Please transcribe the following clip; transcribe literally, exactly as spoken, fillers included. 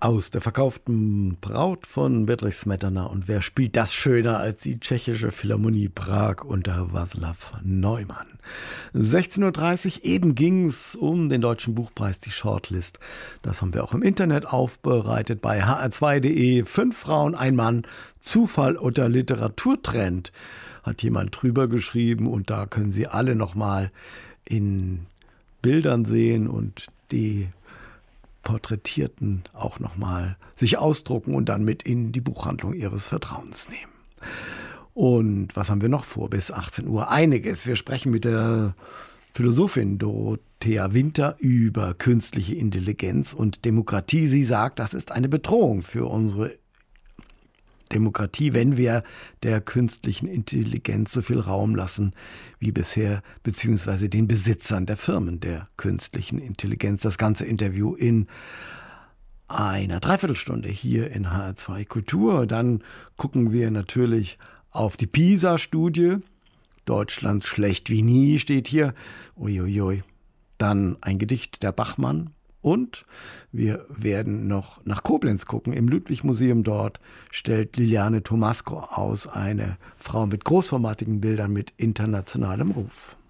Aus der verkauften Braut von Bedřich Smetana. Und wer spielt das schöner als die Tschechische Philharmonie Prag unter Václav Neumann? sechzehn Uhr dreißig, eben ging es um den Deutschen Buchpreis, die Shortlist. Das haben wir auch im Internet aufbereitet bei h r zwei punkt de. Fünf Frauen, ein Mann, Zufall oder Literaturtrend, hat jemand drüber geschrieben. Und da können Sie alle nochmal in Bildern sehen und die Porträtierten auch nochmal sich ausdrucken und dann mit in die Buchhandlung Ihres Vertrauens nehmen. Und was haben wir noch vor bis achtzehn Uhr? Einiges. Wir sprechen mit der Philosophin Dorothea Winter über künstliche Intelligenz und Demokratie. Sie sagt, das ist eine Bedrohung für unsere Demokratie, wenn wir der künstlichen Intelligenz so viel Raum lassen wie bisher, beziehungsweise den Besitzern der Firmen der künstlichen Intelligenz. Das ganze Interview in einer Dreiviertelstunde hier in H R zwei Kultur. Dann gucken wir natürlich auf die PISA-Studie. Deutschland schlecht wie nie steht hier. Uiuiui. Dann ein Gedicht der Bachmann. Und wir werden noch nach Koblenz gucken. Im Ludwig-Museum dort stellt Liliane Tomasko aus, eine Frau mit großformatigen Bildern mit internationalem Ruf.